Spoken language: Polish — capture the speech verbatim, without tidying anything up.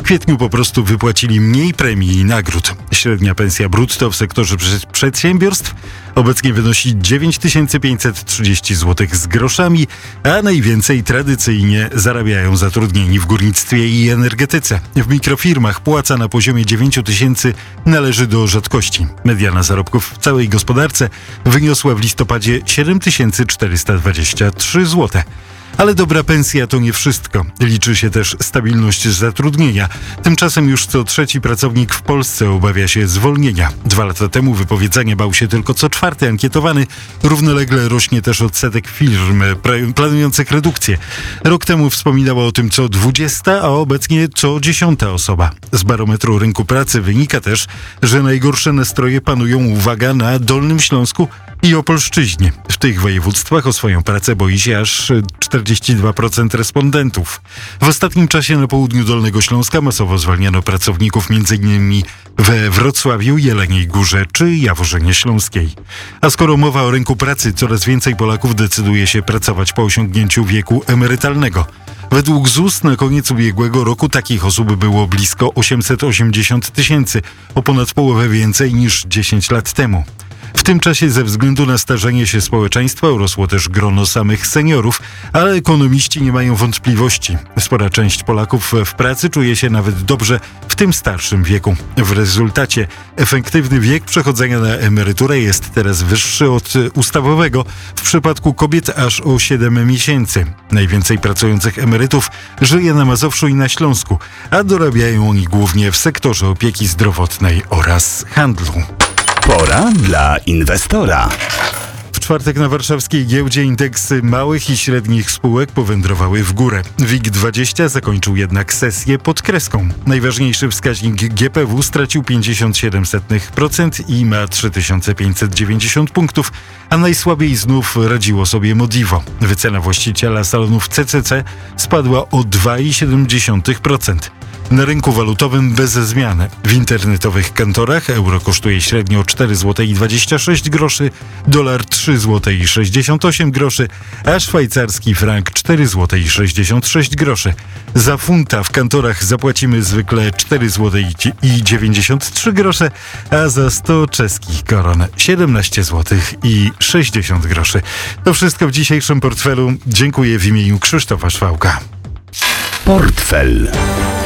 kwietniu po prostu wypłacili mniej premii i nagród. Średnia pensja brutto w sektorze przedsiębiorstw obecnie wynosi dziewięć tysięcy pięćset trzydzieści złotych z groszami, a najwięcej tradycyjnie zarabiają zatrudnieni w górnictwie i energetyce. W mikrofirmach płaca na poziomie dziewięć tysięcy należy do rzadkości. Mediana zarobków w całej gospodarce wyniosła w listopadzie siedem tysięcy czterysta dwadzieścia trzy złote. Ale dobra pensja to nie wszystko. Liczy się też stabilność zatrudnienia. Tymczasem już co trzeci pracownik w Polsce obawia się zwolnienia. Dwa lata temu wypowiedzenia bał się tylko co czwarty ankietowany. Równolegle rośnie też odsetek firm planujących redukcję. Rok temu wspominała o tym co dwudziesta, a obecnie co dziesiąta osoba. Z barometru rynku pracy wynika też, że najgorsze nastroje panują, uwaga, na Dolnym Śląsku i Opolszczyźnie. W tych województwach o swoją pracę boi się aż czterdzieści dwa procent respondentów. W ostatnim czasie na południu Dolnego Śląska masowo zwalniano pracowników m.in. we Wrocławiu, Jeleniej Górze czy Jaworzynie Śląskiej. A skoro mowa o rynku pracy, coraz więcej Polaków decyduje się pracować po osiągnięciu wieku emerytalnego. Według Z U S na koniec ubiegłego roku takich osób było blisko osiemset osiemdziesiąt tysięcy, o ponad połowę więcej niż dziesięć lat temu. W tym czasie ze względu na starzenie się społeczeństwa urosło też grono samych seniorów, ale ekonomiści nie mają wątpliwości. Spora część Polaków w pracy czuje się nawet dobrze w tym starszym wieku. W rezultacie efektywny wiek przechodzenia na emeryturę jest teraz wyższy od ustawowego, w przypadku kobiet aż o siedem miesięcy. Najwięcej pracujących emerytów żyje na Mazowszu i na Śląsku, a dorabiają oni głównie w sektorze opieki zdrowotnej oraz handlu. Pora dla inwestora. W czwartek na warszawskiej giełdzie indeksy małych i średnich spółek powędrowały w górę. WIG dwadzieścia zakończył jednak sesję pod kreską. Najważniejszy wskaźnik G P W stracił pięćdziesiąt siedem procent i ma trzy tysiące pięćset dziewięćdziesiąt punktów, a najsłabiej znów radziło sobie Modivo. Wycena właściciela salonów C C C spadła o dwa przecinek siedem procent. Na rynku walutowym bez zmian. W internetowych kantorach euro kosztuje średnio cztery złote i dwadzieścia sześć groszy, dolar trzy złote i sześćdziesiąt osiem groszy, a szwajcarski frank cztery złote i sześćdziesiąt sześć groszy. Za funta w kantorach zapłacimy zwykle cztery złote i dziewięćdziesiąt trzy grosze, a za sto czeskich koron siedemnaście złotych i sześćdziesiąt groszy. To wszystko w dzisiejszym portfelu. Dziękuję w imieniu Krzysztofa Szwałka. Portfel.